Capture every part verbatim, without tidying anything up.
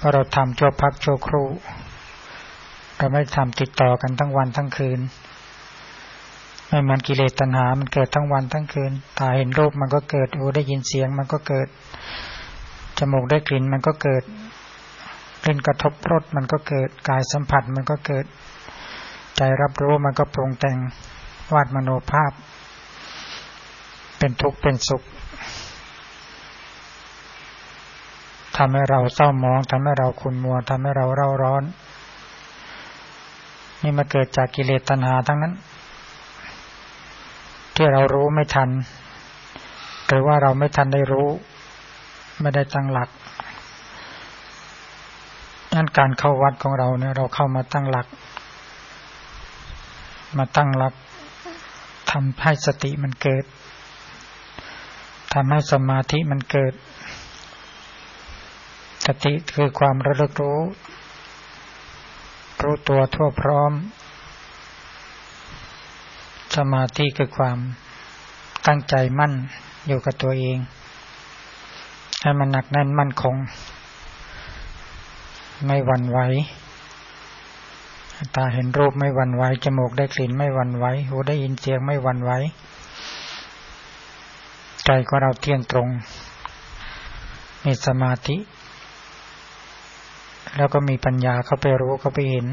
ราะเราทำชั่วพักชั่วครู่เราไม่ทำติดต่อกันทั้งวันทั้งคืนไม่เหมือนกิเลสตัณหามันเกิดทั้งวันทั้งคืนตาเห็นรูปมันก็เกิดหูได้ยินเสียงมันก็เกิดจมูกได้กลิ่นมันก็เกิดลิ้นกระทบรสมันก็เกิดกายสัมผัสมันก็เกิดใจรับรู้มันก็ปรุงแต่งวาดมโนภาพเป็นทุกข์เป็นสุขทำให้เราเศร้าหมองทำให้เราขุ่นมัวทำให้เราเร่าร้อนนี่มาเกิดจากกิเลสตัณหาทั้งนั้นที่เรารู้ไม่ทันหรือว่าเราไม่ทันได้รู้ไม่ได้ตั้งหลักงั้นการเข้าวัดของเราเนี่ยเราเข้ามาตั้งหลักมาตั้งหลักทำให้สติมันเกิดทำให้สมาธิมันเกิดสติคือความระลึกรู้รู้ตัวทั่วพร้อมสมาธิคือความตั้งใจมั่นอยู่กับตัวเองให้มันหนักแน่นมั่นคงไม่หวั่นไหวตาเห็นรูปไม่หวั่นไหวจมูกได้กลิ่นไม่หวั่นไหวหูได้ยินเสียงไม่หวั่นไหวใจของเราเที่ยงตรงมีสมาธิแล้วก็มีปัญญาเข้าไปรู้เข้าไปเห็น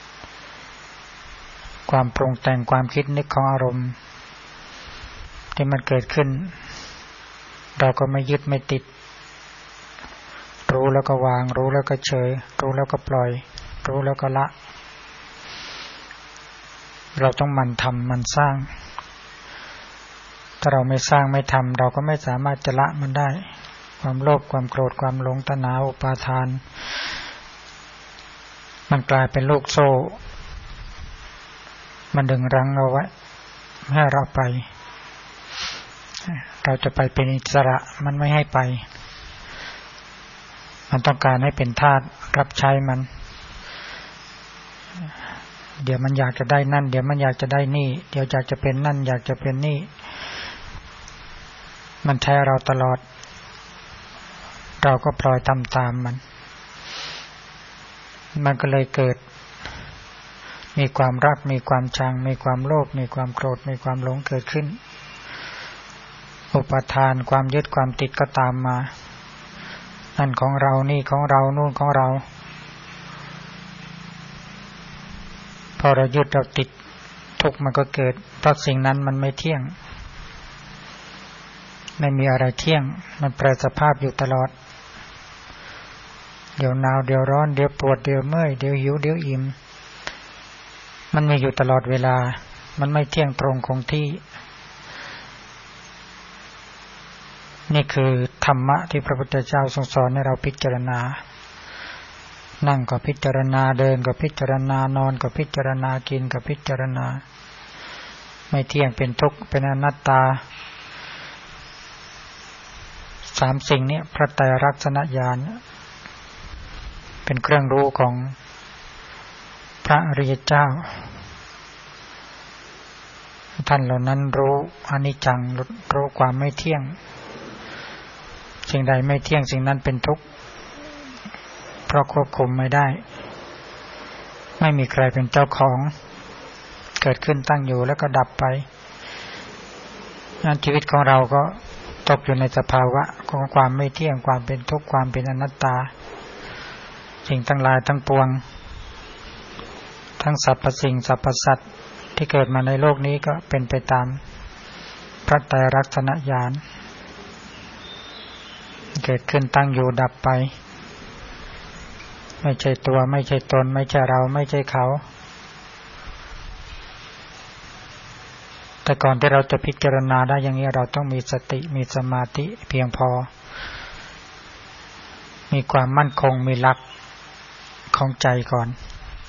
ความปรุงแต่งความคิดนึกของอารมณ์ที่มันเกิดขึ้นเราก็ไม่ยึดไม่ติดรู้แล้วก็วางรู้แล้วก็เฉยรู้แล้วก็ปล่อยรู้แล้วก็ละเราต้องหมั่นทำมันสร้างถ้าเราไม่สร้างไม่ทำเราก็ไม่สามารถจะละมันได้ความโลภความโกรธความหลงตัณหาอุปาทานมันกลายเป็นลูกโซ่มันดึงรั้งเราไว้ให้เราไปเราจะไปเป็นอิสระมันไม่ให้ไปมันต้องการให้เป็นทาสรับใช้มันเดี๋ยวมันอยากจะได้นั่นเดี๋ยวมันอยากจะได้นี่เดี๋ยวอยากจะเป็นนั่นอยากจะเป็นนี่มันใช้เราตลอดเราก็ปล่อยทำตามมันมันก็เลยเกิดมีความรักมีความชังมีความโลภมีความโกรธมีความหลงเกิดขึ้นอุปาทานความยึดความติดก็ตามมานั่นของเรานี่ของเรานู่นของเราพอเรายึดเราติดทุกข์มันก็เกิดเพราะสิ่งนั้นมันไม่เที่ยงไม่มีอะไรเที่ยงมันแปรสภาพอยู่ตลอดเดี๋ยวหนาวเดี๋ยวร้อนเดี๋ยวปวดเดี๋ยวเมื่อยเดี๋ยวหิวเดี๋ยวอิ่มมันมีอยู่ตลอดเวลามันไม่เที่ยงตรงคงที่นี่คือธรรมะที่พระพุทธเจ้าทรงสอนให้เราพิจารณานั่งก็พิจารณาเดินก็พิจารณานอนก็พิจารณากินก็พิจารณาไม่เที่ยงเป็นทุกข์เป็นอนัตตาสามสิ่งนี้พระไตรลักษณญาณเป็นเครื่องรู้ของพระอริยเจ้าท่านเหล่านั้นรู้อนิจจังรู้ความไม่เที่ยงสิ่งใดไม่เที่ยงสิ่งนั้นเป็นทุกข์เพราะควบคุมไม่ได้ไม่มีใครเป็นเจ้าของเกิดขึ้นตั้งอยู่แล้วก็ดับไปงั้นชีวิตของเราก็ตกอยู่ในสภาวะของความไม่เที่ยงความเป็นทุกข์ความเป็นอนัตตาสิ่งทั้งหลายทั้งปวงทั้งสรรพสิ่งสรรพสัตว์ที่เกิดมาในโลกนี้ก็เป็นไปตามพระไตรลักษณญาณเกิดขึ้นตั้งอยู่ดับไปไม่ใช่ตัวไม่ใช่ตนไม่ใช่เราไม่ใช่เขาแต่ก่อนที่เราจะพิจารณาได้อย่างนี้เราต้องมีสติมีสมาธิเพียงพอมีความมั่นคงมีหลักของใจก่อน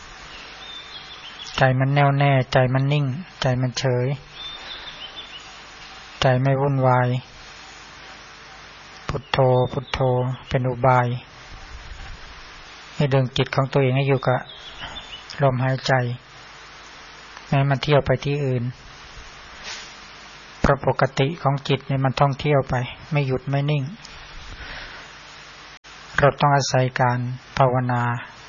ใจมันแน่วแน่ใจมันนิ่งใจมันเฉยใจไม่วุ่นวายพุทโธพุทโธเป็นอุบายให้ดึงจิตของตัวเองให้อยู่กับลมหายใจไม่ให้มันเที่ยวไปที่อื่นเพราะปกติของจิตเนี่ยมันท่องเที่ยวไปไม่หยุดไม่นิ่งเราต้องอาศัยการภาวนา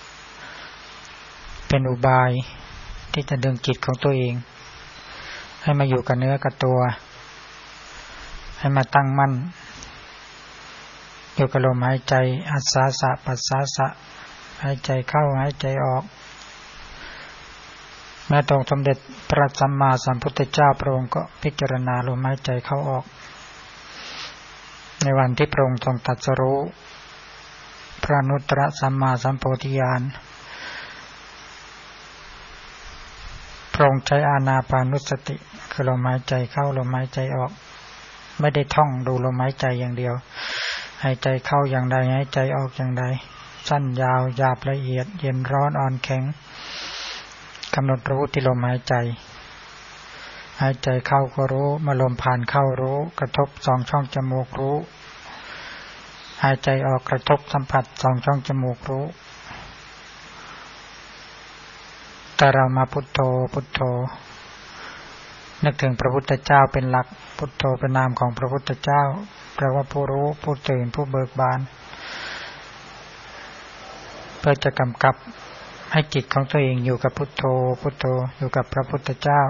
เป็นอุบายที่จะดึงจิตของตัวเองให้มาอยู่กับเนื้อกับตัวให้มาตั้งมั่นอยู่กับลมหายใจอัศสาสะปัสสาสะหายใจเข้าหายใจออกแม้ตรงสมเด็จพระสัมมาสัมพุทธเจ้าพระองค์ก็พิจารณาลมหายใจเข้าออกในวันที่พระองค์ทรงตรัสรู้พระอนุตตรสัมมาสัมโพธิญาณพระองค์ใช้อานาปานุสติคือลมหายใจเข้าลมหายใจออกไม่ได้ท่องดูลมหายใจอย่างเดียวหายใจเข้าอย่างใดหายใจออกอย่างใดสั้นยาวหยาบละเอียดเย็นร้อนอ่อนแข็งกำหนดรู้ที่ลมหายใจหายใจเข้าก็รู้เมื่อลมผ่านเข้ารู้กระทบสองช่องจมูกรู้หายใจออกกระทบสัมผัสสองช่องจมูกรู้แต่เรามาพุทโธพุทโธนึกถึงพระพุทธเจ้าเป็นหลักพุทโธเป็นนามของพระพุทธเจ้าแปลว่าผู้รู้ผู้ตื่นผู้เบิกบานเพื่อจะกำกับให้จิตของตัวเองอยู่กับพุทโธพุทโธอยู่กับพระพุทธเจ้า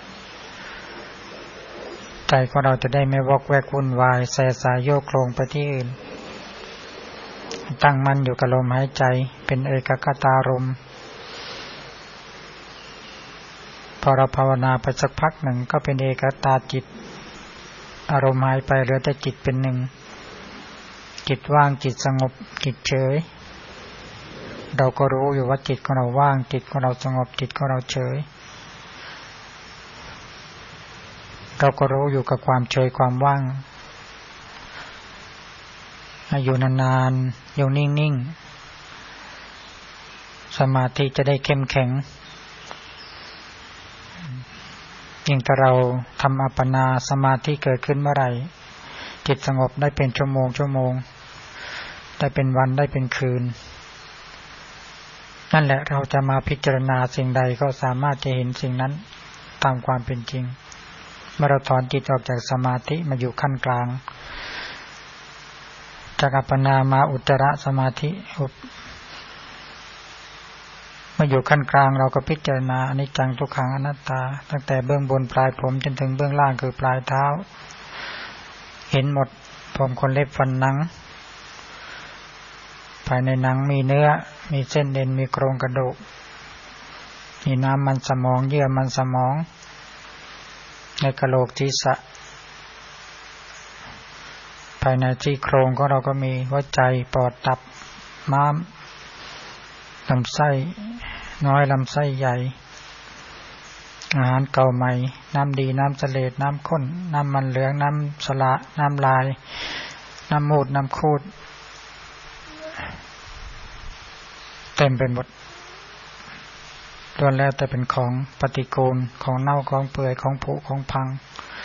ใจของเราจะได้ไม่วอกแวกวุ่นวายแสสายโยกโคลงไปที่อื่นตั้งมั่นอยู่กับลมหายใจเป็นเอกคตารมณ์พอเราภาวนาไปสักพักหนึ่งก็เป็นเอกตาจิตอารมณ์หายไปเหลือแต่จิตเป็นหนึ่งจิตว่างจิตสงบจิตเฉยเราก็รู้อยู่ว่าจิตของเราว่างจิตของเราสงบจิตของเราเฉยเราก็รู้อยู่กับความเฉยความว่างอยู่นานๆอยู่นิ่งๆสมาธิจะได้เข้มแข็งยิ่งถ้าเราทำอัปปนาสมาธิเกิดขึ้นเมื่อไหร่จิตสงบได้เป็นชั่วโมงชั่วโมงได้เป็นวันได้เป็นคืนนั่นแหละเราจะมาพิจารณาสิ่งใดก็สามารถจะเห็นสิ่งนั้นตามความเป็นจริงเมื่อเราถอนจิตออกจากสมาธิมาอยู่ขั้นกลางจากอัปปนามาอุตตรสมาธิมาอยู่ขั้นกลางเราก็พิจารณาอนิจจังทุกขังอนัตตาตั้งแต่เบื้องบนปลายผมจนถึงเบื้องล่างคือปลายเท้าเห็นหมดผมขนเล็บฟันหนังภายในหนังมีเนื้อมีเส้นเอ็นมีโครงกระดูกมีน้ำมันสมองเยื่อมันสมองในกะโหลกศีรษะภายในที่โครงของเราก็มีหัวใจปอดตับม้ามลำไส้น้อยลำไส้ใหญ่อาหารเก่าใหม่น้ำดีน้ำเสลดน้ำข้นน้ำมันเหลืองน้ำสละน้ำลายน้ำมูดน้ำคูดเต็มไปหมดล้วนแล้วแต่เป็นของปฏิกูลของเน่าของเปื่อยของผุของพัง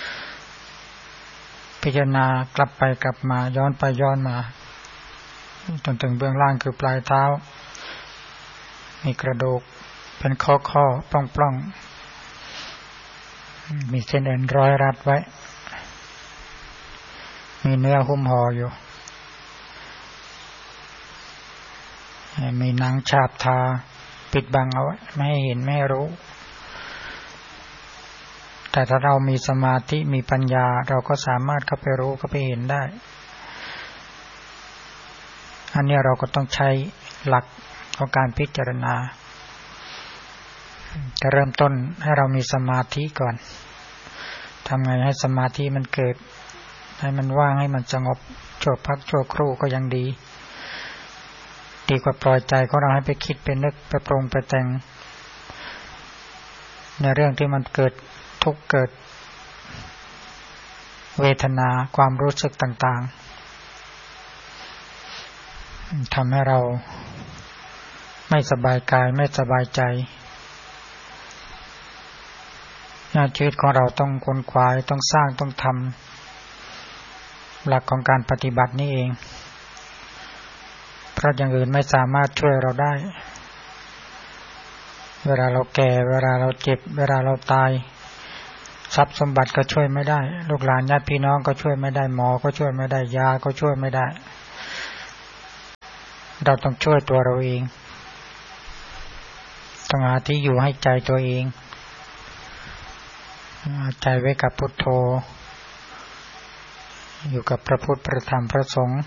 พิจารณากลับไปกลับมาย้อนไปย้อนมาจนถึงเบื้องล่างคือปลายเท้ามีกระดูกเป็นข้อข้อปล้องปล้องมีเส้นเอ็นร้อยรัดไว้มีเนื้อหุ้มห่ออยู่มีหนังฉาบทาปิดบังเอาไว้ไม่ให้เห็นไม่ให้รู้แต่ถ้าเรามีสมาธิมีปัญญาเราก็สามารถเข้าไปรู้เข้าไปเห็นได้อันนี้เราก็ต้องใช้หลักของการพิจารณาจะเริ่มต้นให้เรามีสมาธิก่อนทำไงให้สมาธิมันเกิดให้มันว่างให้มันสงบชั่วพักชั่วครู่ก็ยังดีดีกว่าปล่อยใจของเราให้ไปคิดไปนึกไปปรุงไปแต่งในเรื่องที่มันเกิดทุกข์เกิดเวทนาความรู้สึกต่างๆทำให้เราไม่สบายกายไม่สบายใจชีวิตของเราต้องค้นคว้าต้องสร้างต้องทำหลักของการปฏิบัตินี่เองเพราะอย่างอื่นไม่สามารถช่วยเราได้เวลาเราแก่เวลาเราเจ็บเวลาเราตายทรัพย์สมบัติก็ช่วยไม่ได้ลูกหลานญาติพี่น้องก็ช่วยไม่ได้หมอก็ช่วยไม่ได้ยาก็ช่วยไม่ได้เราต้องช่วยตัวเราเองต้องหาที่อยู่ให้ใจตัวเองใจไว้กับพุทโธอยู่กับพระพุทธพระธรรมพระสงฆ์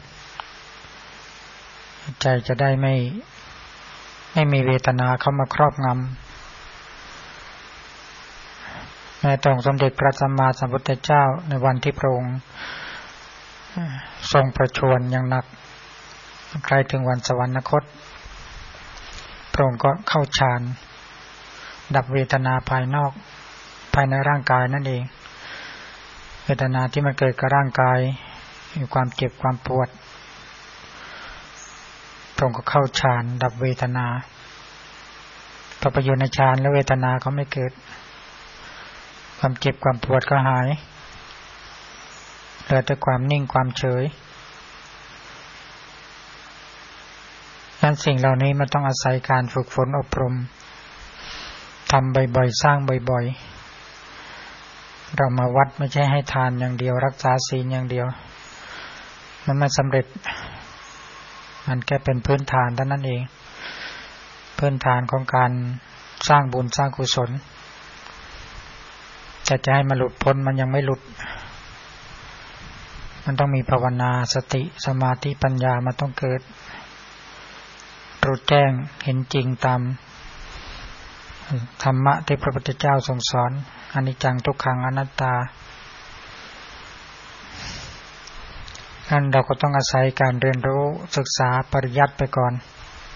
ใจจะได้ไม่ไม่มีเวทนาเข้ามาครอบงำแม้ตรงสมเด็จพระสัมมาสัมพุทธเจ้าในวันที่พระองค์ทรงประชวรอย่างหนักใกล้ถึงวันสวรรคตพระองค์ก็เข้าฌานดับเวทนาภายนอกภายในร่างกายนั่นเองเวทนาที่มันเกิดกับร่างกายมีความเจ็บความปวดพระองค์ก็เข้าฌานดับเวทนาพอไปอยู่ในฌานแล้วเวทนาก็ไม่เกิดความเจ็บความปวดก็หายเหลือแต่ความนิ่งความเฉยงั้นสิ่งเหล่านี้มันต้องอาศัยการฝึกฝนอบรมทำบ่อยๆสร้างบ่อยๆเรามาวัดไม่ใช่ให้ทานอย่างเดียวรักษาศีลอย่างเดียวมันไม่สำเร็จมันแค่เป็นพื้นฐานเท่านั้นเองพื้นฐานของการสร้างบุญสร้างกุศลจะจะให้มันหลุดพ้นมันยังไม่หลุดมันต้องมีภาวนาสติสมาธิปัญญามันต้องเกิดรู้แจ้งเห็นจริงตามธรรมะที่พระพุทธเจ้าทรงสอนอนิจจังทุกขังอนัตตางั้นเราก็ต้องอาศัยการเรียนรู้ศึกษาปริยัติไปก่อน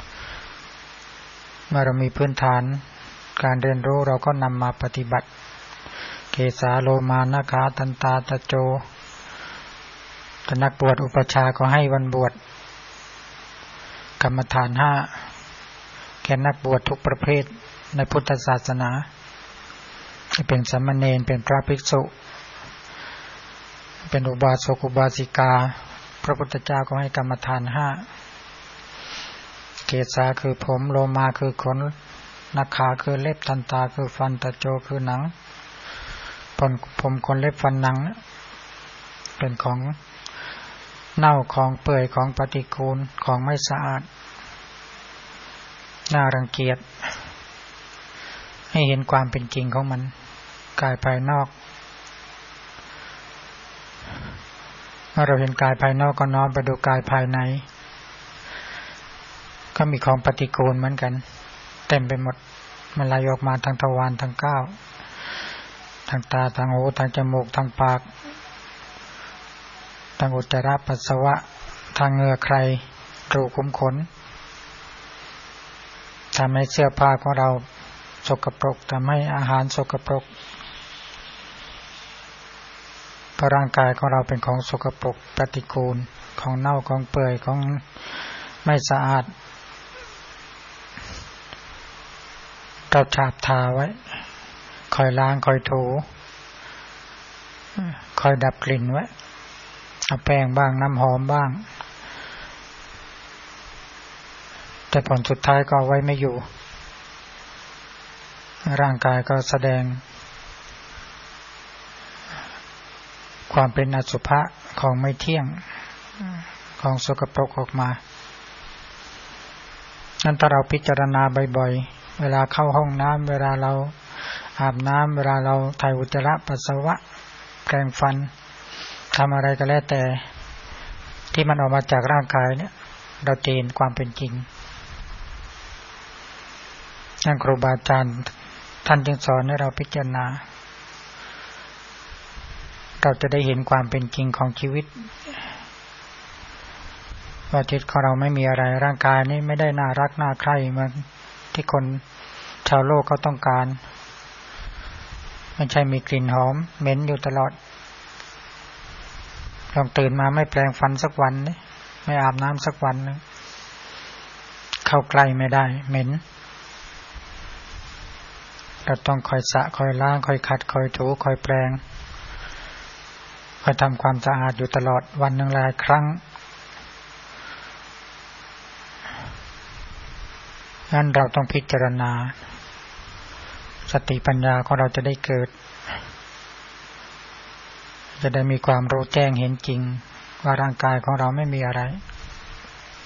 เมื่อเรามีพื้นฐานการเรียนรู้เราก็นำมาปฏิบัติเกสาโลมานาคาทันตาตะโจถ้านักบวชอุปชาก็ให้วันบวชกรรมฐานห้าแก่นักบวชทุกประเภทในพุทธศาสนาจะเป็นสามเณรเป็นพระภิกษุเป็นอุบาสกอุบาสิกาพระพุทธเจ้าก็ให้กรรมฐานห้าเกศาคือผมโลมาคือขนนาคาคือเล็บทันตาคือฟันตะโจคือหนังผมผมขนเล็บฟันหนังเป็นของเน่าของเปื่อยของปฏิกูลของไม่สะอาดน่ารังเกียจให้เห็นความเป็นจริงของมันกายภายนอกเมื่อเราเห็นกายภายนอกก็น้อมไปดูกายภายในก็มีของปฏิกูลเหมือนกันเต็มไปหมดมันไหลออกมาทางทวารทั้งเก้าทางตาทางหูทางจมูกทางปากทางอุจจาระปัสสาวะทางเหงื่อใครรูขุมขนทำให้เสื้อผ้าของเราสกปรกทำให้อาหารสกปรกเพราะร่างกายของเราเป็นของสกปรกปฏิกูลของเน่าของเปื่อยของไม่สะอาดเราฉาบทาไว้คอยล้างคอยถูคอยดับกลิ่นไว้เอาแป้งบ้างน้ำหอมบ้างแต่ผลสุดท้ายก็ไว้ไม่อยู่ร่างกายก็แสดงความเป็นอสุภะของไม่เที่ยงของสกปรกออกมานั้นถ้าเราพิจารณาบ่อยๆเวลาเข้าห้องน้ำเวลาเราอาบน้ำเวลาเราถ่ายอุจจาระปัสสาวะแปรงฟันทำอะไรก็แล้วแต่ที่มันออกมาจากร่างกายเนี่ยเราเห็นความเป็นจริงนั่นครูบาอาจารย์ท่านจึงสอนให้เราพิจารณาเราจะได้เห็นความเป็นจริงของชีวิตว่าจิตของเราไม่มีอะไรร่างกายนี้ไม่ได้น่ารักน่าใคร่เหมือนที่คนชาวโลกเขาต้องการไม่ใช่มีกลิ่นหอมเหม็นอยู่ตลอดลองตื่นมาไม่แปรงฟันสักวันนี่ไม่อาบน้ำสักวันนึงเข้าใกล้ไม่ได้เหม็นเราต้องคอยสระคอยล้างคอยขัดคอยถูคอยแปรงคอยทำความสะอาดอยู่ตลอดวันหนึ่งหลายครั้งงั้นเราต้องพิจารณาสติปัญญาของเราจะได้เกิดจะได้มีความรู้แจ้งเห็นจริงว่าร่างกายของเราไม่มีอะไร